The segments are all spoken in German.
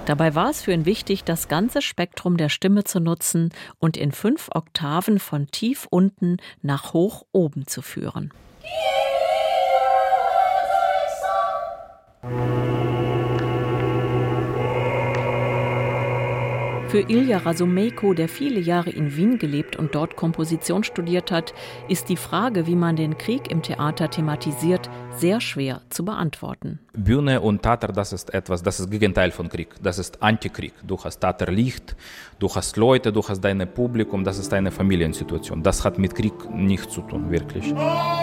Dabei war es für ihn wichtig, das ganze Spektrum der Stimme zu nutzen und in 5 Oktaven von tief unten nach hoch oben zu führen. Für Ilja Rasumejko, der viele Jahre in Wien gelebt und dort Komposition studiert hat, ist die Frage, wie man den Krieg im Theater thematisiert, sehr schwer zu beantworten. Bühne und Theater, das ist etwas, das ist das Gegenteil von Krieg. Das ist Antikrieg. Du hast Theaterlicht, du hast Leute, du hast dein Publikum, das ist eine Familiensituation. Das hat mit Krieg nichts zu tun, wirklich.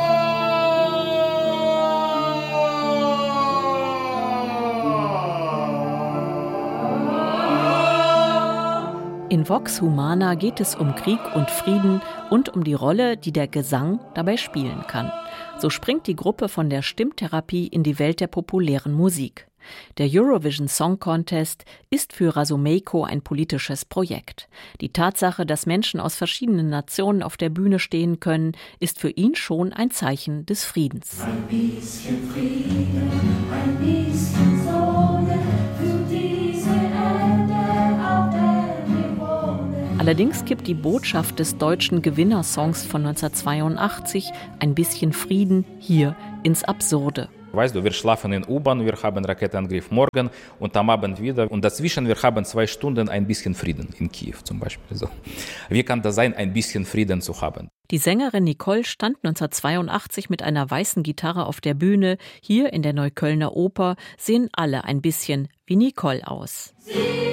In Vox Humana geht es um Krieg und Frieden und um die Rolle, die der Gesang dabei spielen kann. So springt die Gruppe von der Stimmtherapie in die Welt der populären Musik. Der Eurovision Song Contest ist für Rasumejko ein politisches Projekt. Die Tatsache, dass Menschen aus verschiedenen Nationen auf der Bühne stehen können, ist für ihn schon ein Zeichen des Friedens. Ein bisschen Frieden, ein bisschen Sonne für diese Erde, auf der wir wohnen. Allerdings kippt die Botschaft des deutschen Gewinnersongs von 1982, ein bisschen Frieden, hier ins Absurde. Weißt du, wir schlafen in U-Bahn, wir haben Raketenangriff morgen und am Abend wieder. Und dazwischen, wir haben 2 Stunden ein bisschen Frieden in Kiew zum Beispiel. So. Wie kann das sein, ein bisschen Frieden zu haben? Die Sängerin Nicole stand 1982 mit einer weißen Gitarre auf der Bühne. Hier in der Neuköllner Oper sehen alle ein bisschen wie Nicole aus.